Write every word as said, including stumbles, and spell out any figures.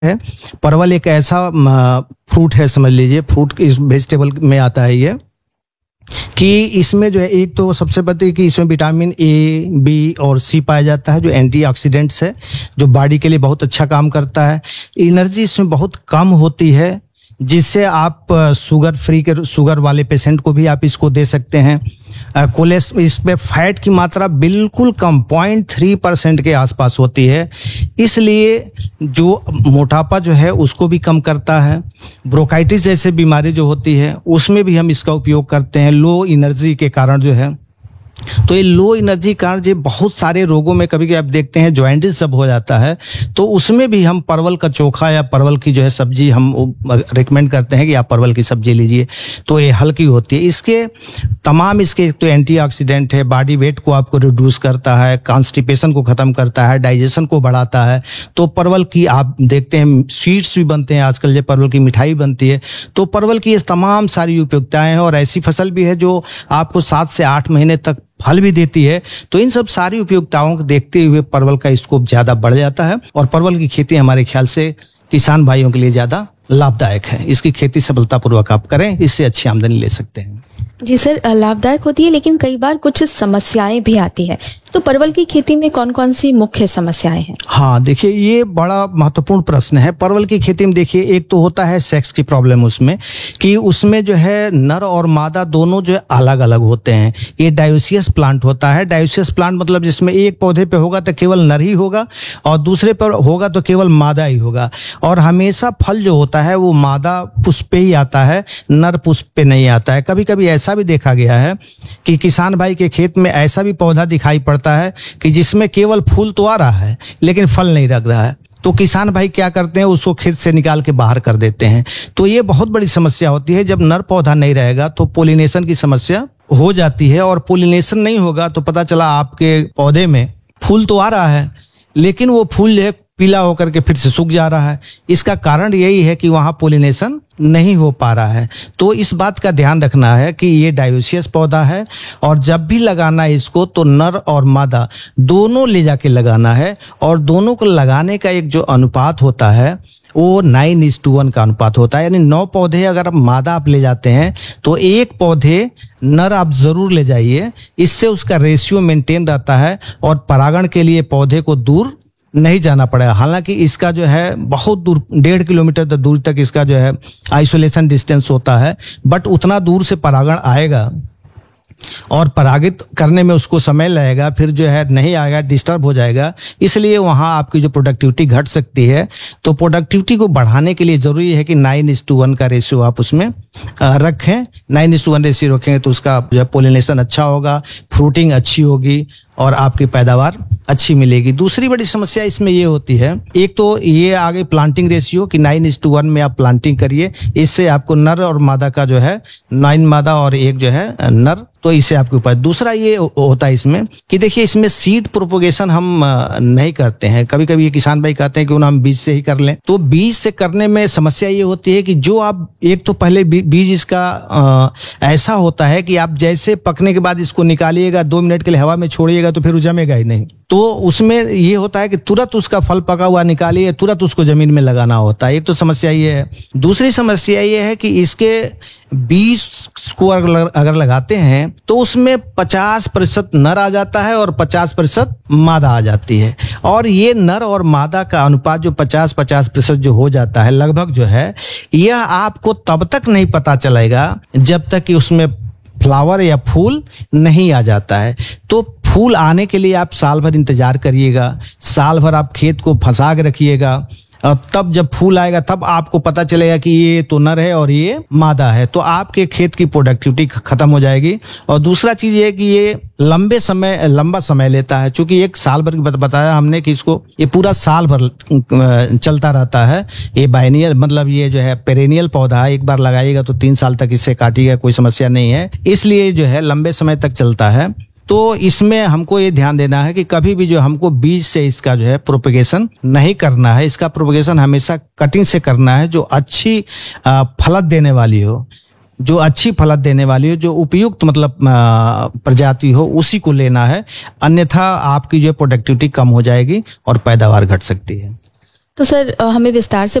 है। परवल एक ऐसा फ्रूट है, समझ लीजिए फ्रूट इस वेजिटेबल में आता है ये, कि इसमें जो है एक तो सबसे पहले कि इसमें विटामिन ए, बी और सी पाया जाता है जो एंटीऑक्सीडेंट्स है, जो बॉडी के लिए बहुत अच्छा काम करता है। एनर्जी इसमें बहुत कम होती है, जिससे आप शुगर फ्री के शुगर वाले पेशेंट को भी आप इसको दे सकते हैं। कोलेस्ट इसमें फैट की मात्रा बिल्कुल कम पॉइंट थ्री परसेंट के आसपास होती है, इसलिए जो मोटापा जो है उसको भी कम करता है। ब्रोंकाइटिस जैसे बीमारी जो होती है उसमें भी हम इसका उपयोग करते हैं, लो एनर्जी के कारण जो है। तो ये लो एनर्जी कारण जो बहुत सारे रोगों में कभी कभी आप देखते हैं जॉइंटिस जब हो जाता है, तो उसमें भी हम परवल का चोखा या परवल की जो है सब्जी हम रिकमेंड करते हैं कि आप परवल की सब्जी लीजिए, तो ये हल्की होती है। इसके तमाम इसके तो एंटीऑक्सीडेंट है, बॉडी वेट को आपको रिड्यूस करता है, कॉन्स्टिपेशन को खत्म करता है, डाइजेशन को बढ़ाता है। तो परवल की आप देखते हैं स्वीट्स भी बनते हैं आजकल, जो परवल की मिठाई बनती है। तो परवल की ये तमाम सारी उपयोगिताएं हैं, और ऐसी फसल भी है जो आपको सात से आठ महीने तक फल भी देती है। तो इन सब सारी उपयोगिताओं को देखते हुए परवल का स्कोप ज्यादा बढ़ जाता है, और परवल की खेती हमारे ख्याल से किसान भाइयों के लिए ज्यादा लाभदायक है। इसकी खेती सफलतापूर्वक आप करें, इससे अच्छी आमदनी ले सकते हैं। जी सर, लाभदायक होती है, लेकिन कई बार कुछ समस्याएं भी आती है। तो परवल की खेती में कौन कौन सी मुख्य समस्याएं हैं? हाँ देखिए, ये बड़ा महत्वपूर्ण प्रश्न है। परवल की खेती में देखिए एक तो होता है सेक्स की प्रॉब्लम उसमें, कि उसमें जो है नर और मादा दोनों जो है अलग अलग होते हैं। ये डायोसियस प्लांट होता है। डायोसियस प्लांट मतलब जिसमें एक पौधे पे होगा तो केवल नर ही होगा, और दूसरे पर होगा तो केवल मादा ही होगा। और हमेशा फल जो होता है वो मादा पुष्प पे ही आता है, नर पुष्प पे नहीं आता है। कभी कभी ऐसा भी देखा गया है कि किसान भाई के खेत में ऐसा भी पौधा दिखाई पड़ता है कि जिसमें केवल फूल तो आ रहा है लेकिन फल नहीं लग रहा है। तो किसान भाई क्या करते हैं, उसको खेत से निकाल के बाहर कर देते हैं। तो ये बहुत बड़ी समस्या होती है। जब नर पौधा नहीं रहेगा तो पोलिनेशन की समस्या हो जाती है, और पोलिनेशन नहीं होगा तो पता चला आपके पौधे में फूल तो आ रहा है लेकिन वो फूल जो है पीला होकर के फिर से सूख जा रहा है। इसका कारण यही है कि वहां पोलिनेशन नहीं हो पा रहा है। तो इस बात का ध्यान रखना है कि ये डायोसियस पौधा है, और जब भी लगाना है इसको तो नर और मादा दोनों ले जाके लगाना है। और दोनों को लगाने का एक जो अनुपात होता है वो नाइन इज टू वन का अनुपात होता है। यानी नौ पौधे अगर आप मादा आप ले जाते हैं तो एक पौधे नर आप जरूर ले जाइए। इससे उसका रेशियो मेंटेन रहता है, और परागण के लिए पौधे को दूर नहीं जाना पड़ेगा। हालांकि इसका जो है बहुत दूर, डेढ़ किलोमीटर तक दूर तक इसका जो है आइसोलेशन डिस्टेंस होता है, बट उतना दूर से परागण आएगा और परागित करने में उसको समय लगेगा, फिर जो है नहीं आएगा, डिस्टर्ब हो जाएगा। इसलिए वहाँ आपकी जो प्रोडक्टिविटी घट सकती है। तो प्रोडक्टिविटी को बढ़ाने के लिए जरूरी है कि नाइन इज टू वन का रेशियो आप उसमें रखें। Nine is to one ratio रखेंगे तो उसका जो है पोलिनेशन अच्छा होगा, फ्रूटिंग अच्छी होगी, और आपकी पैदावार अच्छी मिलेगी। दूसरी बड़ी समस्या इसमें ये होती है, एक तो ये आगे प्लांटिंग रेशियो कि नाइन इज टू वन में आप प्लांटिंग करिए। इससे आपको नर और मादा का जो है नाइन मादा और एक जो है नर, तो इससे आपके ऊपर। दूसरा ये होता है इसमें कि देखिए इसमें सीड प्रोपोगेशन हम नहीं करते हैं। कभी कभी ये किसान भाई कहते हैं कि हम बीज से ही कर लें। तो बीज से करने में समस्या ये होती है कि जो आप एक तो पहले बीज इसका आ, ऐसा होता है कि आप जैसे पकने के बाद इसको निकालिएगा, दो मिनट के लिए हवा में छोड़िएगा तो फिर जमेगा ही नहीं। तो उसमें ये होता है कि तुरंत उसका फल पका हुआ निकालिए, तुरंत उसको जमीन में लगाना होता है। एक तो समस्या ये है। दूसरी समस्या ये है कि इसके बीज को अगर लगाते हैं तो उसमें पचास प्रतिशत नर आ जाता है और पचास प्रतिशत मादा आ जाती है। और ये नर और मादा का अनुपात जो पचास पचास प्रतिशत जो हो जाता है लगभग जो है, यह आपको तब तक नहीं पता चलेगा जब तक कि उसमें फ्लावर या फूल नहीं आ जाता है। तो फूल आने के लिए आप साल भर इंतजार करिएगा, साल भर आप खेत को फंसा के रखिएगा। अब तब जब फूल आएगा तब आपको पता चलेगा कि ये तो नर है और ये मादा है। तो आपके खेत की प्रोडक्टिविटी खत्म हो जाएगी। और दूसरा चीज ये कि ये लंबे समय लंबा समय लेता है, क्योंकि एक साल भर बताया हमने कि इसको ये पूरा साल भर चलता रहता है। ये बाइनियल मतलब ये जो है पेरेनियल पौधा है, एक बार लगाइएगा तो तीन साल तक इससे काटिएगा, कोई समस्या नहीं है। इसलिए जो है लंबे समय तक चलता है। तो इसमें हमको ये ध्यान देना है कि कभी भी जो हमको बीज से इसका जो है प्रोपेगेशन नहीं करना है। इसका प्रोपेगेशन हमेशा कटिंग से करना है, जो अच्छी फलत देने वाली हो, जो अच्छी फलत देने वाली हो, जो उपयुक्त मतलब प्रजाति हो, उसी को लेना है। अन्यथा आपकी जो प्रोडक्टिविटी कम हो जाएगी और पैदावार घट सकती है। तो सर अ, हमें विस्तार से